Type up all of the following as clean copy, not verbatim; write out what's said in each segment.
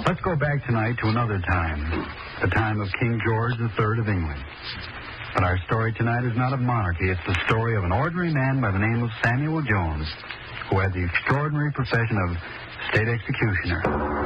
Let's go back tonight to another time, the time of King George III of England. But our story tonight is not of monarchy. It's the story of an ordinary man by the name of Samuel Jones, who had the extraordinary profession of state executioner.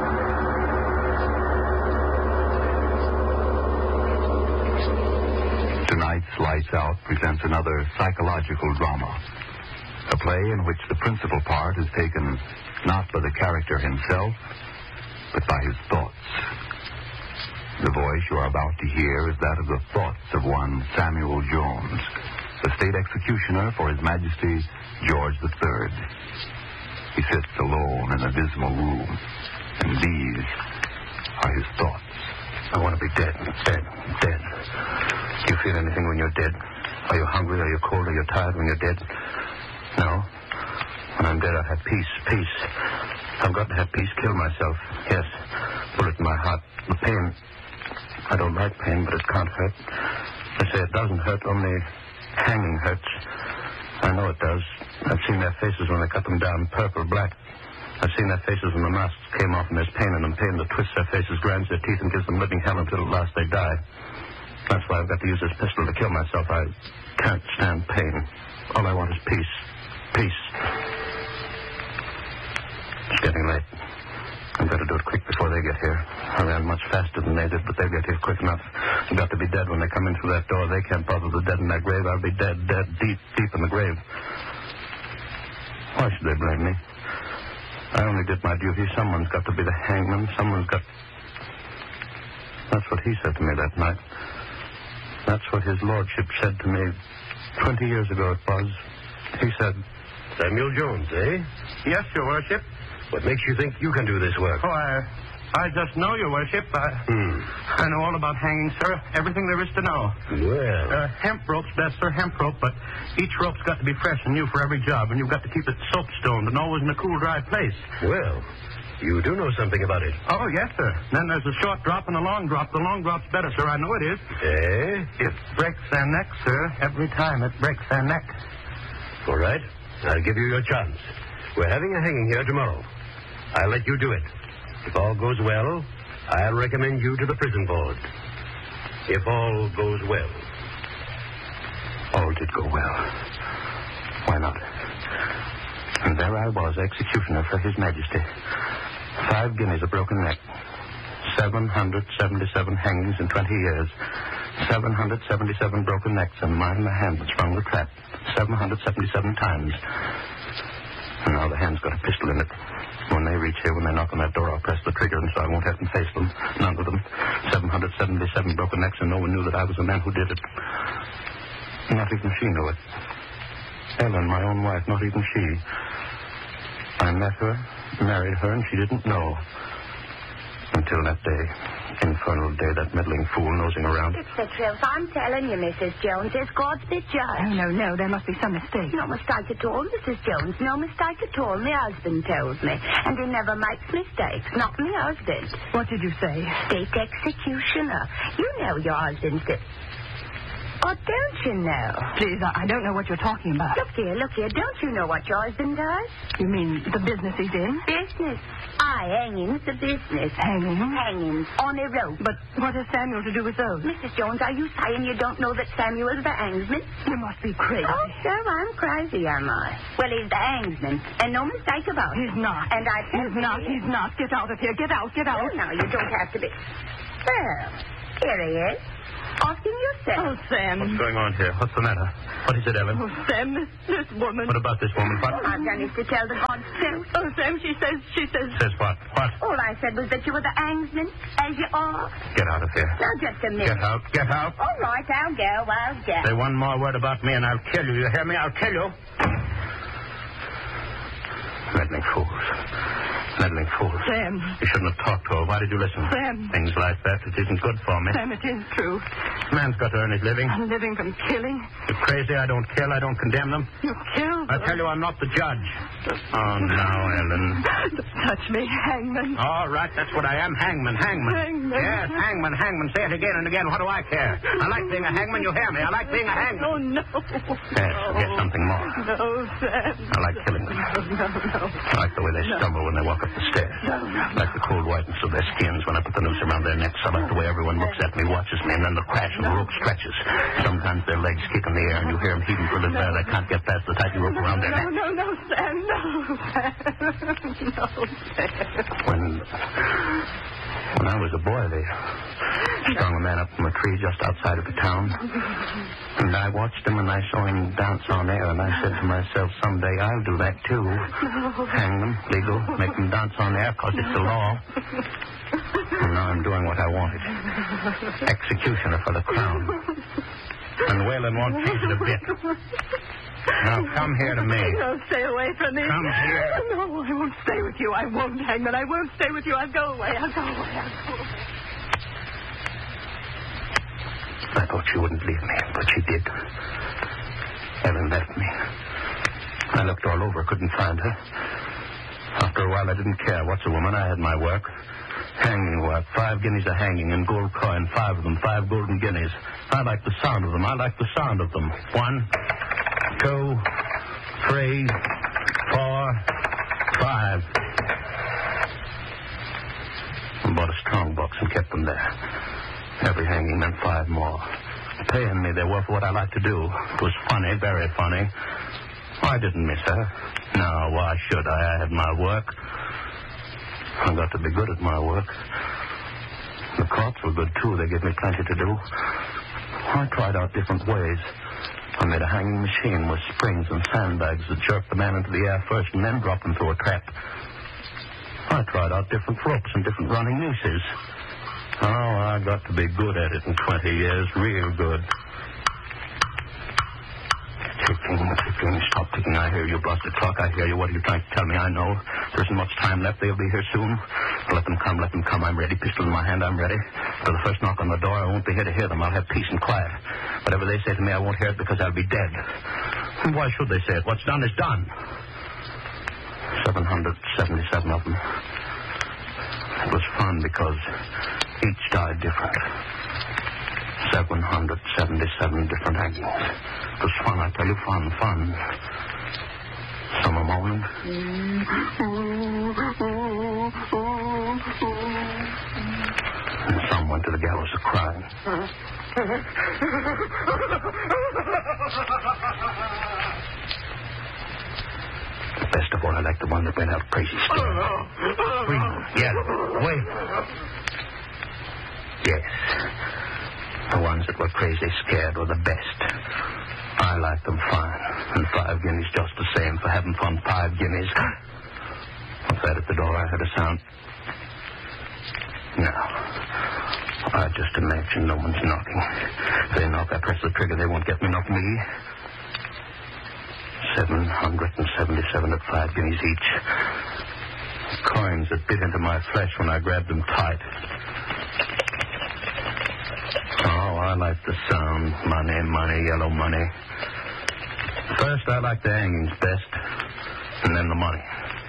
Tonight's Lights Out presents another psychological drama, a play in which the principal part is taken not by the character himself, but by his thoughts. The voice you are about to hear is that of the thoughts of one Samuel Jones, the state executioner for His Majesty George III. He sits alone in a dismal room, and these are his thoughts. I want to be dead. Do you feel anything when you're dead? Are you hungry? Are you cold? Are you tired when you're dead? No. When I'm dead, I have peace. I've got to have peace. Kill myself. Yes. Bullet in my heart. The pain. I don't like pain, but it can't hurt. They say it doesn't hurt, only hanging hurts. I know it does. I've seen their faces when they cut them down, purple, black. I've seen their faces when the masks came off and there's pain in them, pain that twists their faces, grinds their teeth, and gives them living hell until at last they die. That's why I've got to use this pistol to kill myself. I can't stand pain. All I want is peace. Peace. It's getting late. I've got to do it quick before they get here. I ran much faster than they did, but they'll get here quick enough. I've got to be dead when they come in through that door. They can't bother the dead in that grave. I'll be dead, deep in the grave. Why should they blame me? I only did my duty. Someone's got to be the hangman. Someone's got... That's what he said to me that night. That's what his lordship said to me 20 years ago it was. He said... Samuel Jones, eh? Yes, your worship. What makes you think you can do this work? Oh, I just know, your worship. I know all about hanging, sir. Everything there is to know. Well... hemp rope's best, sir, hemp rope, but each rope's got to be fresh and new for every job, and you've got to keep it soap-stoned and always in a cool, dry place. Well, you do know something about it. Oh, yes, sir. Then there's a short drop and a long drop. The long drop's better, sir. I know it is. Eh? It breaks their neck, sir. Every time it breaks their neck. All right. I'll give you your chance. We're having a hanging here tomorrow. I'll let you do it. If all goes well, I'll recommend you to the prison board. If all goes well. All did go well. Why not? And there I was, executioner for His Majesty. 5 guineas a broken neck. 777 hangings in 20 years. 777 broken necks, and mine in the hand that sprung the trap. 777 times. And now the hand's got a pistol in it. When they reach here, when they knock on that door, I'll press the trigger, and so I won't have to face them. None of them. 777 broken necks, and no one knew that I was the man who did it. Not even she knew it. Ellen, my own wife, not even she. I met her, married her, and she didn't know. Until that day. Infernal day, that meddling fool nosing around. It's the truth. I'm telling you, Mrs. Jones. It's God's bit judge. Oh, no. There must be some mistake. No mistake at all, Mrs. Jones. No mistake at all. My husband told me. And he never makes mistakes. Not my husband. What did you say? State executioner. You know your husband's... Oh, don't you know? Please, I don't know what you're talking about. Look here. Don't you know what your husband does? You mean the business he's in? Business. Hanging's the business. Hangings on a rope. But what has Samuel to do with those? Mrs. Jones, are you saying you don't know that Samuel's the hangsman? You must be crazy. Oh, sure, I'm crazy, am I? Well, he's the hangsman, and no mistake about it. He's not. And He's not. Get out of here. Get out. Oh, no, you don't have to be. Well, here he is. Asking yourself. Oh, Sam. What's going on here? What's the matter? What is it, Ellen? Oh, Sam, this woman. What about this woman? What? All I've done is to tell the God's truth. Oh, Sam, she says... Says what? What? All I said was that you were the hangsman, as you are. Get out of here. Now, just a minute. Get out. All right, I'll go. Say one more word about me and I'll kill you. You hear me? I'll kill you. Meddling fools. Sam. You shouldn't have talked to her. Why did you listen? Sam. Things like that, it isn't good for me. Sam, it is true. Man's got to earn his living. I'm living from killing. You're crazy. I don't kill. I don't condemn them. You kill? I tell you, I'm not the judge. Oh, now, Ellen. Don't touch me, hangman. All right, that's what I am, hangman. Hangman. Yes, hangman. Say it again and again. What do I care? I like being a hangman, you hear me? I like being a hangman. Oh, no. Yes, forget something more. No, Sam. I like killing them. No. I like the way they stumble when they walk up the stairs. I like the cold whiteness of their skins when I put the noose around their necks. I like the way everyone looks at me, watches me, and then the crash and the rope stretches. Sometimes their legs kick in the air and you hear them heaving for a little while. They can't get past the tight rope around their necks. No, Sam. No, Sam. No, Sam. When I was a boy, they strung a man up from a tree just outside of the town. And I watched him and I saw him dance on air, and I said to myself, someday I'll do that too. No. Hang them, legal, make them dance on air, because it's the law. And now I'm doing what I wanted. Executioner for the crown. And Whalen won't change it a bit. Now, come here to me. No, stay away from me. Come here. No, I won't stay with you. I won't, hangman. I won't stay with you. I'll go away. I thought she wouldn't leave me, but she did. Ellen left me. I looked all over, couldn't find her. After a while, I didn't care. What's a woman? I had my work. Hanging work. 5 guineas a hanging in gold coin. 5 of them. 5 golden guineas. I like the sound of them. 1, 2, 3, 4, 5. I bought a strong box and kept them there. Every hanging meant 5 more. Paying me, they were for what I liked to do. It was funny, very funny. I didn't miss her. No, why should I? I had my work. I got to be good at my work. The courts were good, too. They gave me plenty to do. I tried out different ways. I made a hanging machine with springs and sandbags that jerked the man into the air first and then dropped him through a trap. I tried out different ropes and different running nooses. Oh, I got to be good at it in 20 years, real good. Ticking, stop ticking. I hear you, busted clock. I hear you. What are you trying to tell me? I know. There isn't much time left. They'll be here soon. Let them come. I'm ready. Pistol in my hand, I'm ready. For the first knock on the door, I won't be here to hear them. I'll have peace and quiet. Whatever they say to me, I won't hear it because I'll be dead. And why should they say it? What's done is done. 777 of them. It was fun because each died different. 777 different hangings. It was fun, I tell you, fun. Some are moaning. And some went to the gallows a crying. The best of all, I like the one that went out crazy scared. Screaming, yelling, wailing. Yes. The ones that were crazy scared were the best. I like them fine. And 5 guineas just the same for having fun. 5 guineas. Outside at the door, I heard a sound. Now, I just imagine no one's knocking. If they knock, I press the trigger. They won't get me, not me. 777 at 5 guineas each. Coins that bit into my flesh when I grabbed them tight. Oh, I like the sound. Money, yellow money. First, I like the hangings best, and then the money.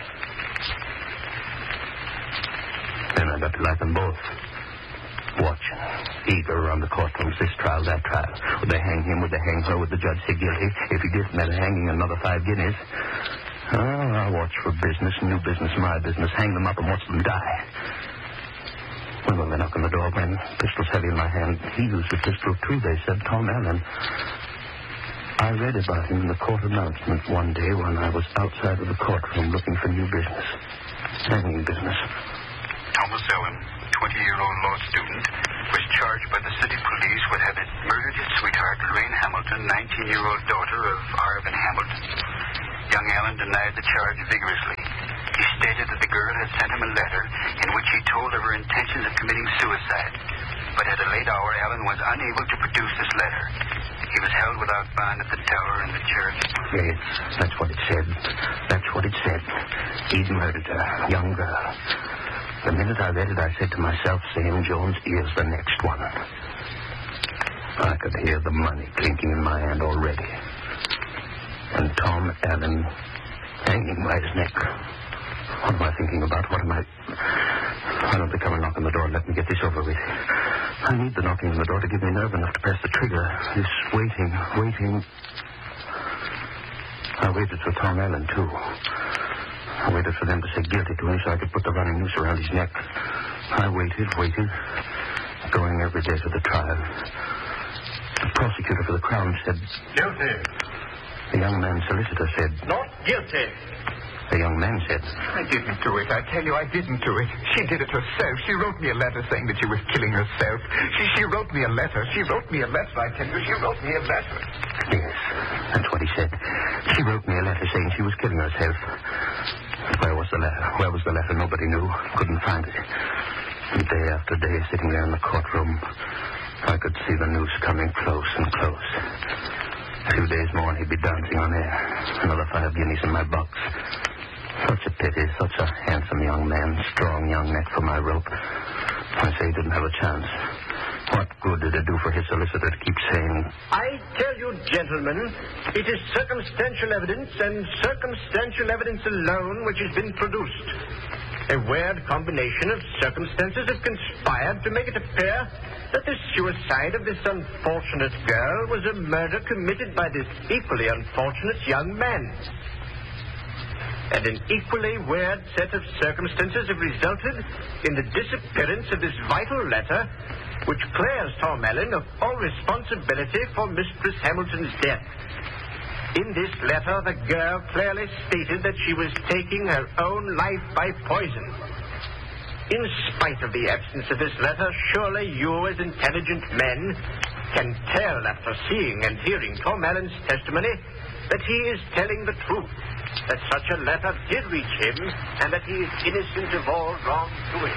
Then I got to like them both. Watching, eager around the courtrooms, this trial, that trial. Would they hang him? Would they hang her? Would the judge say guilty? If he didn't, they'd hanging another 5 guineas. Oh, I watch for business, new business, my business. Hang them up and watch them die. When they knock on the door, man, pistol's heavy in my hand. He used a pistol, too, they said, Tom Allen. I read about him in the court announcement one day when I was outside of the courtroom looking for new business. Hanging business. Thomas Allen, 20-year-old law student, was charged by the city police with having murdered his sweetheart, Lorraine Hamilton, 19-year-old daughter of Arvin Hamilton. Young Allen denied the charge vigorously. He stated that the girl had sent him a letter in which he told of her intentions of committing suicide. But at a late hour, Allen was unable to produce this letter. He was held without bond at the tower in the church. Yes, that's what it said. That's what it said. He'd murdered a young girl. The minute I read it, I said to myself, Sam Jones is the next one. I could hear the money clinking in my hand already. And Tom Allen hanging by his neck. What am I thinking about? Why don't they come and knock on the door and let me get this over with? I need the knocking on the door to give me nerve enough to press the trigger. This waiting. I waited for Tom Allen, too. I waited for them to say guilty to him so I could put the running noose around his neck. I waited, going every day to the trial. The prosecutor for the Crown said... Guilty. The young man's solicitor said... Not guilty. The young man said... I didn't do it. I tell you, I didn't do it. She did it herself. She wrote me a letter saying that she was killing herself. She wrote me a letter. I tell you. She wrote me a letter. Yes, that's what he said. She wrote me a letter saying she was killing herself. Where was the letter? Where was the letter? Nobody knew. Couldn't find it. And day after day, sitting there in the courtroom, I could see the noose coming close and close. A few days more and he'd be dancing on air. Another 5 guineas in my box. Such a pity, such a handsome young man, strong young neck for my rope. I say he didn't have a chance. What good did it do for his solicitor to keep saying... I tell you, gentlemen, it is circumstantial evidence and circumstantial evidence alone which has been produced. A weird combination of circumstances have conspired to make it appear that the suicide of this unfortunate girl was a murder committed by this equally unfortunate young man. And an equally weird set of circumstances have resulted in the disappearance of this vital letter, which clears Tom Allen of all responsibility for Mistress Hamilton's death. In this letter, the girl clearly stated that she was taking her own life by poison. In spite of the absence of this letter, surely you, as intelligent men, can tell after seeing and hearing Tom Allen's testimony that he is telling the truth, that such a letter did reach him, and that he is innocent of all wrongdoing.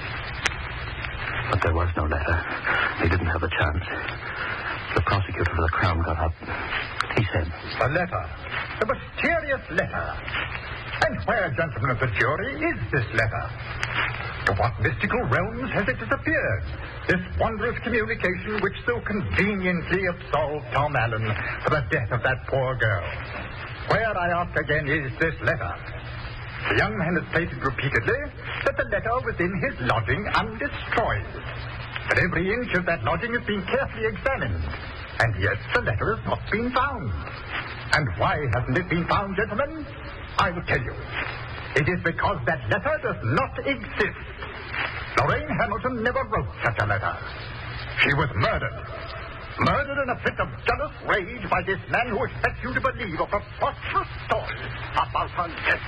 But there was no letter. He didn't have a chance. The prosecutor for the Crown got up. He said... A letter. A mysterious letter. And where, gentlemen of the jury, is this letter? To what mystical realms has it disappeared? This wondrous communication which so conveniently absolved Tom Allen for the death of that poor girl. Where, I ask again, is this letter? The young man has stated repeatedly that the letter was in his lodging undestroyed. That every inch of that lodging has been carefully examined. And yet the letter has not been found. And why hasn't it been found, gentlemen? I will tell you. It is because that letter does not exist. Lorraine Hamilton never wrote such a letter. She was murdered. Murdered in a fit of jealous rage by this man who expects you to believe a preposterous story about her death.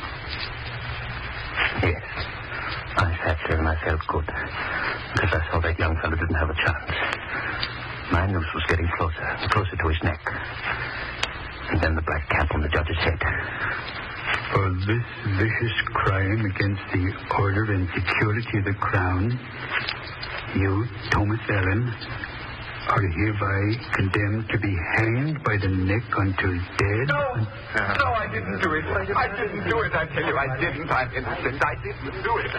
Yes. I sat there and I felt good. Because I saw that young fellow didn't have a chance. My noose was getting closer to his neck. And then the black cap on the judge's head. For this vicious crime against the order and security of the Crown, you, Thomas Allen, are hereby condemned to be hanged by the neck until dead. No, I didn't do it. I didn't do it, I tell you. I didn't. I'm innocent. I didn't do it.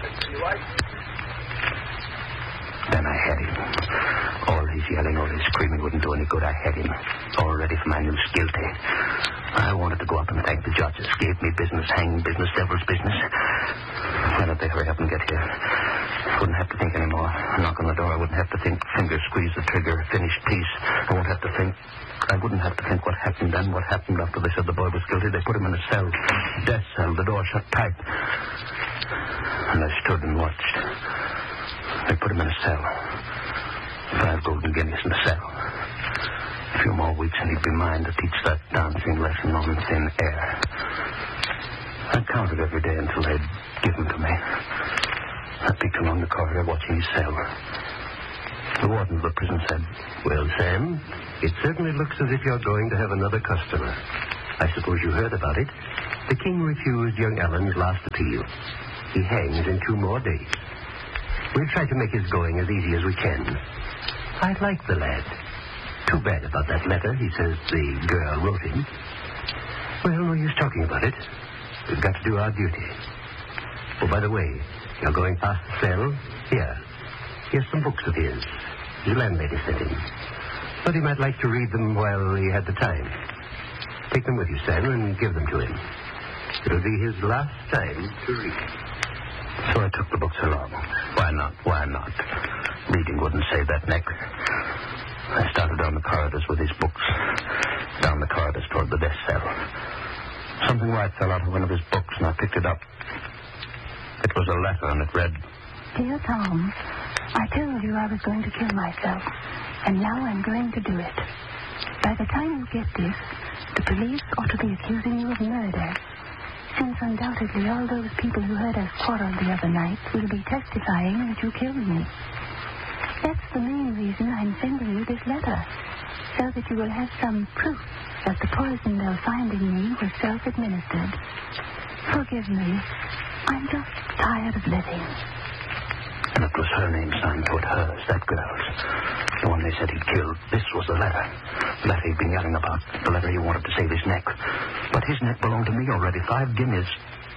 Then I had him. All his yelling, all his screaming wouldn't do any good. I had him. All ready for my noose, guilty. I wanted to go up and thank the judges. Gave me business, hanging business, devil's business. Why don't they hurry up and get here? I wouldn't have to think anymore. Knock on the door. I wouldn't have to think. Finger squeeze the trigger. Finished piece. I wouldn't have to think what happened then, what happened after they said the boy was guilty. They put him in a cell. Death cell. The door shut tight. And I stood and watched. They put him in a cell. 5 golden guineas in the cell. A few more weeks and he'd be mine to teach that dancing lesson on thin air. I counted every day until they'd given to me. I peeked along the corridor watching his cell. The warden of the prison said, "Well, Sam, it certainly looks as if you're going to have another customer. I suppose you heard about it. The king refused young Allen's last appeal. He hangs in 2 more days. We'll try to make his going as easy as we can. I like the lad. Too bad about that letter he says the girl wrote him. Well, no use talking about it. We've got to do our duty. Oh, by the way, you're going past the cell? Here's some books of his. His landlady sent him. Thought he might like to read them while he had the time. Take them with you, Sam, and give them to him. It'll be his last time to read. So I took the books along. Why not? Why not? Reading wouldn't save that neck. I started down the corridors with his books. Down the corridors toward the death cell. Something white fell out of one of his books, and I picked it up. It was a letter, and it read, Dear Tom, I told you I was going to kill myself, and now I'm going to do it. By the time you get this, the police ought to be accusing you of murder, since undoubtedly all those people who heard us quarrel the other night will be testifying that you killed me. That's the main reason I'm sending you this letter, so that you will have some proof that the poison they'll find in me was self-administered. Forgive me. I'm just tired of living. And it was her name signed to it, hers, that girl's. The one they said he'd killed. This was the letter. The letter he'd been yelling about. The letter he wanted to save his neck. But his neck belonged to me already. 5 guineas.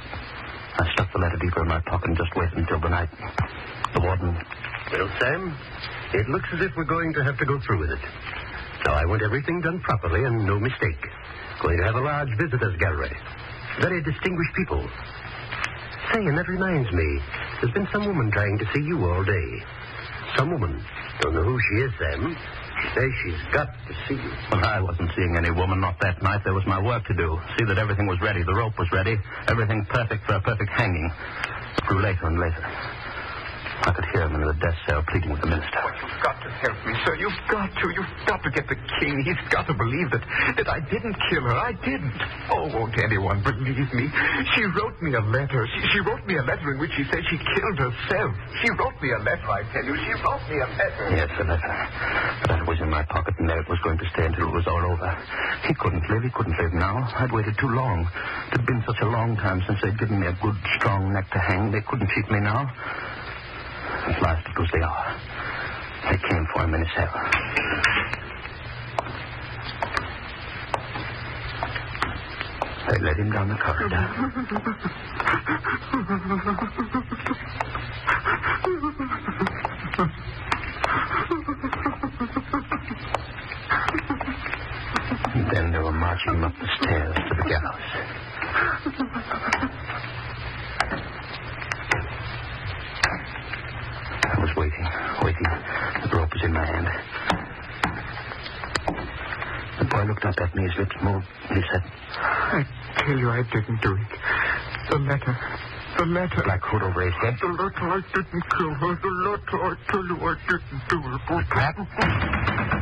I stuffed the letter deeper in my pocket and just waited until the night. The warden... Well, Sam, it looks as if we're going to have to go through with it. Now, I want everything done properly and no mistake. Going to have a large visitors' gallery. Very distinguished people. Say, and that reminds me, there's been some woman trying to see you all day. Some woman. Don't know who she is, Sam. She says she's got to see you. Well, I wasn't seeing any woman, not that night. There was my work to do. See that everything was ready. The rope was ready. Everything perfect for a perfect hanging. It grew later and later. I could hear him in the death cell pleading with the minister. Oh, you've got to help me, sir. You've got to. You've got to get the king. He's got to believe that I didn't kill her. I didn't. Oh, won't anyone believe me? She wrote me a letter. She wrote me a letter in which she said she killed herself. She wrote me a letter, I tell you. She wrote me a letter. Yes, a letter. The letter was in my pocket, and there it was going to stay until it was all over. He couldn't live. He couldn't live now. I'd waited too long. It had been such a long time since they'd given me a good, strong neck to hang. They couldn't cheat me now. At last it was the hour. They came for him in his cell. They led him down the corridor. And then they were marching him up the stairs to the gallows. I was waiting. The rope was in my hand. The boy looked up at me, his lips moved. He said, I tell you I didn't do it. The letter. Black hood over his head. The letter, I didn't kill her. The letter, I tell you I didn't do it. Black?